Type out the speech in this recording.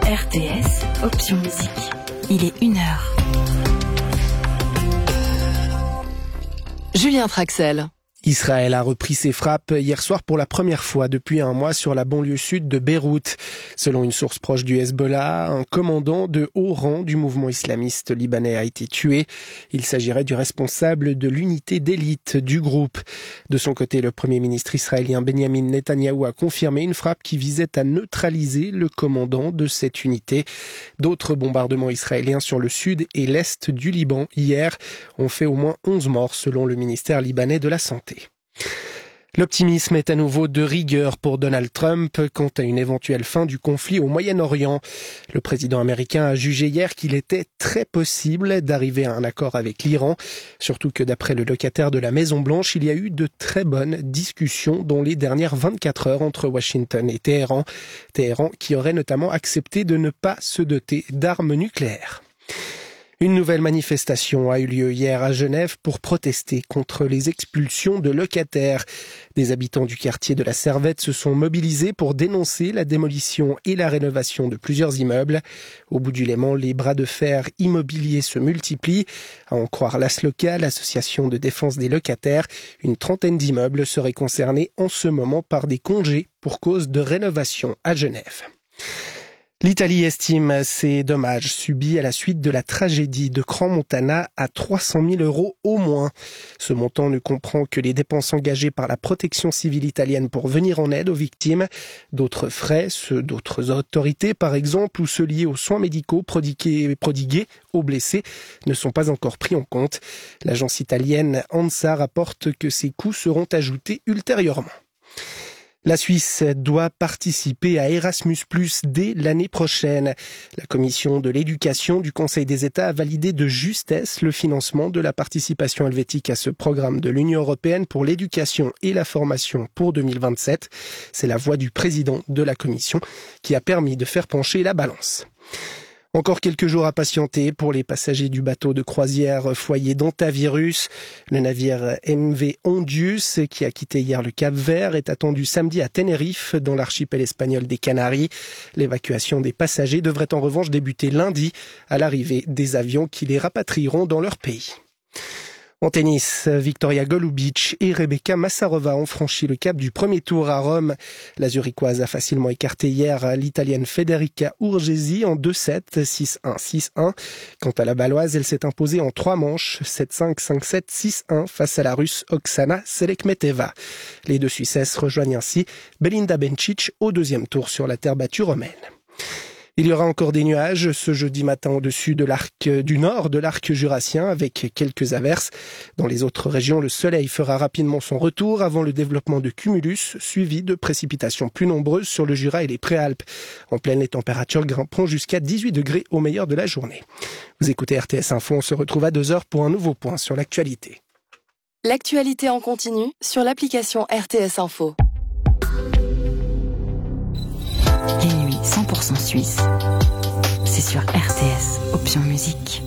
RTS, option musique. Il est 1h. Julien Traxel. Israël a repris ses frappes hier soir pour la première fois depuis un mois sur la banlieue sud de Beyrouth. Selon une source proche du Hezbollah, un commandant de haut rang du mouvement islamiste libanais a été tué. Il s'agirait du responsable de l'unité d'élite du groupe. De son côté, le premier ministre israélien Benjamin Netanyahou a confirmé une frappe qui visait à neutraliser le commandant de cette unité. D'autres bombardements israéliens sur le sud et l'est du Liban hier ont fait au moins 11 morts selon le ministère libanais de la Santé. L'optimisme est à nouveau de rigueur pour Donald Trump quant à une éventuelle fin du conflit au Moyen-Orient. Le président américain a jugé hier qu'il était très possible d'arriver à un accord avec l'Iran, surtout que d'après le locataire de la Maison-Blanche, il y a eu de très bonnes discussions dans les dernières 24 heures entre Washington et Téhéran. Téhéran qui aurait notamment accepté de ne pas se doter d'armes nucléaires. Une nouvelle manifestation a eu lieu hier à Genève pour protester contre les expulsions de locataires. Des habitants du quartier de la Servette se sont mobilisés pour dénoncer la démolition et la rénovation de plusieurs immeubles. Au bout du Léman, les bras de fer immobiliers se multiplient. À en croire l'ASLOCA, l'association de défense des locataires, une trentaine d'immeubles seraient concernés en ce moment par des congés pour cause de rénovation à Genève. L'Italie estime ses dommages subis à la suite de la tragédie de Crans-Montana à 300 000 € au moins. Ce montant ne comprend que les dépenses engagées par la protection civile italienne pour venir en aide aux victimes. D'autres frais, ceux d'autres autorités par exemple, ou ceux liés aux soins médicaux prodigués aux blessés, ne sont pas encore pris en compte. L'agence italienne ANSA rapporte que ces coûts seront ajoutés ultérieurement. La Suisse doit participer à Erasmus+ dès l'année prochaine. La commission de l'éducation du Conseil des États a validé de justesse le financement de la participation helvétique à ce programme de l'Union européenne pour l'éducation et la formation pour 2027. C'est la voix du président de la commission qui a permis de faire pencher la balance. Encore quelques jours à patienter pour les passagers du bateau de croisière foyer d'Antavirus. Le navire MV Ondius, qui a quitté hier le Cap-Vert, est attendu samedi à Tenerife, dans l'archipel espagnol des Canaries. L'évacuation des passagers devrait en revanche débuter lundi, à l'arrivée des avions qui les rapatrieront dans leur pays. En tennis, Victoria Golubic et Rebecca Massarova ont franchi le cap du premier tour à Rome. La Zurichoise a facilement écarté hier l'Italienne Federica Urgesi en 2-7, 6-1, 6-1. Quant à la Baloise, elle s'est imposée en 3 manches, 7-5, 5-7, 6-1 face à la Russe Oksana Selekmeteva. Les deux Suissesses rejoignent ainsi Belinda Bencic au deuxième tour sur la terre battue romaine. Il y aura encore des nuages ce jeudi matin au-dessus de l'arc du nord de l'arc jurassien avec quelques averses. Dans les autres régions, le soleil fera rapidement son retour avant le développement de cumulus suivi de précipitations plus nombreuses sur le Jura et les Préalpes. En pleine, les températures grimperont jusqu'à 18 degrés au meilleur de la journée. Vous écoutez RTS Info, on se retrouve à 2h pour un nouveau point sur l'actualité. L'actualité en continu sur l'application RTS Info. Les nuits 100% suisse, c'est sur RTS, option musique.